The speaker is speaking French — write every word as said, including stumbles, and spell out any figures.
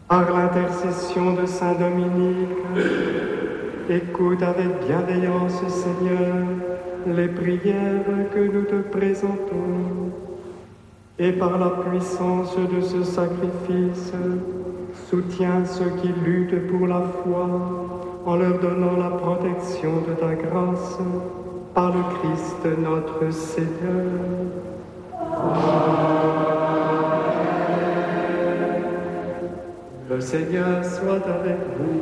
Par l'intercession de Saint Dominique, écoute avec bienveillance, Seigneur, les prières que nous te présentons. Et par la puissance de ce sacrifice, soutiens ceux qui luttent pour la foi en leur donnant la protection de ta grâce par le Christ notre Seigneur. Le Seigneur soit avec vous.